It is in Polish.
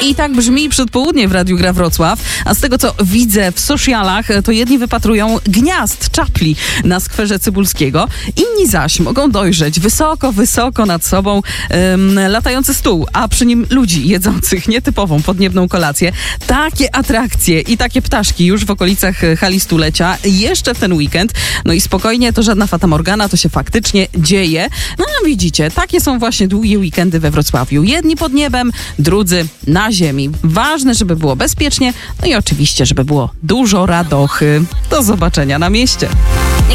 I tak brzmi przedpołudnie w Radiu Gra Wrocław, a z tego co widzę w socialach, to jedni wypatrują gniazd czapli na skwerze Cybulskiego, inni zaś mogą dojrzeć wysoko, wysoko nad sobą latający stół, a przy nim ludzi jedzących nietypową podniebną kolację. Takie atrakcje i takie ptaszki już w okolicach hali stulecia jeszcze w ten weekend. No i spokojnie, to żadna fatamorgana, to się faktycznie dzieje. No widzicie, takie są właśnie długie weekendy we Wrocławiu. Jedni pod niebem, drudzy na ziemi. Ważne, żeby było bezpiecznie, no i oczywiście, żeby było dużo radochy. Do zobaczenia na mieście.